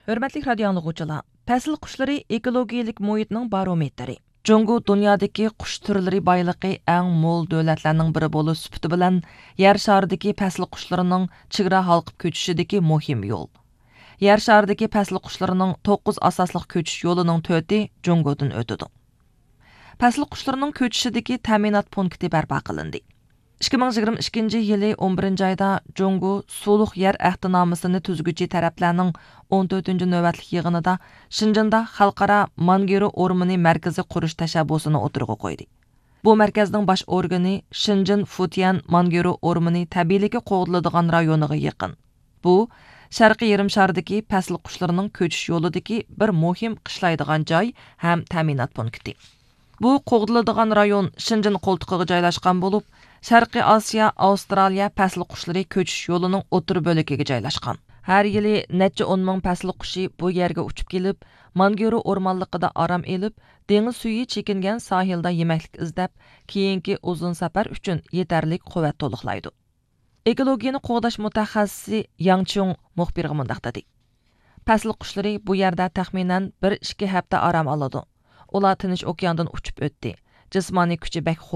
Hörmətli radio anlıqçılar, pəsil quşları ekologiyalik muhitning barometri. Jungo dunyodagi qush turlari boyligi eng mo'l davlatlarning biri bo'lib sifati bilan yer sharidagi pəsil qushlarining chegara halqib ko'chishidagi muhim yo'l. Yer sharidagi pəsil qushlarining 9 asosli ko'chish yo'lining 4i Jungodan o'tadi. Pəsil qushlarining ko'chishidagi ta'minot punkti barpo qilindi. 2022 yılı 11 ayda Jungo Suluq yer əhdinamasını tüzgücü tərəflərinin 14. növbətlik yığınında Şinjanda xalqara Mangero ormanı mərkəzi quruş təşəbbüsünü oturğa qoydu. Bu mərkəzдің baş orqanı Şinjan Futian Mangero ormanı təbiiliki qoğduladigan rayoniga yaqin. Bu Şərqi yarımşardagi pəsil quşlarının köçüş yoludagi bir muhim qishlaydigan joy ham ta'minot punkti. Bu qoğduladigan rayon Şinjan qo'ltiqiga joylashgan bo'lib, Şərqi Asiya, Avstraliya pəsil quşları köçüş yolunun otur bölükiga joylashgan. Har yili necha 10 ming pəsil qushi bu yerga uchib kelib, Mangero o'rmonligida aram elib, dengiz suyi chekingan sahilda yemaklik izlab, keyingi uzun safar uchun yetarlik quvvat to'liqlaydi. Ekologiyani qo'g'dash mutaxassisi Yang Chung muxbirga mundaq dedi. Pəsil quşları bu yerda taxminan 1-2 hafta aram oladi. Ular Tinch okeandan uchib o'tdi. Jismoniy kuchi bak